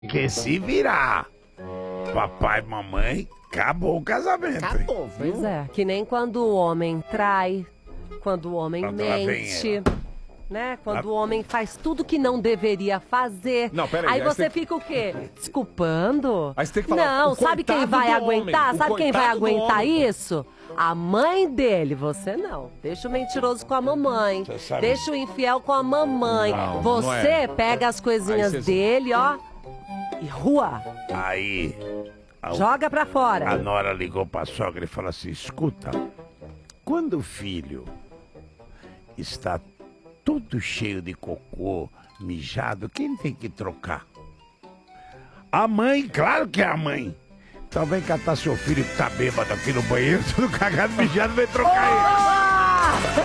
Que se virar, papai e mamãe, acabou o casamento. Acabou, viu? Pois é, que nem quando o homem trai, quando o homem Quando ela vem mente, né? Quando o homem faz tudo que não deveria fazer. Não, peraí, aí aí você você- fica o quê? Desculpando? Aí você tem que falar, Não, o sabe quem coitado vai do aguentar? homem, o Sabe quem vai coitado do aguentar homem. isso? A mãe dele, você não. Deixa o mentiroso com a mamãe. Você sabe- Deixa o infiel com a mamãe. Não, você não é. pega as coisinhas Aí você- dele, ó, e rua. Aí Joga pra a fora. nora ligou pra sogra e falou assim: escuta, quando o filho está todo cheio de cocô, mijado, quem tem que trocar? A mãe, claro que é a mãe. Então vem catar seu filho que tá bêbado aqui no banheiro, tudo cagado, mijado, vem trocar ele.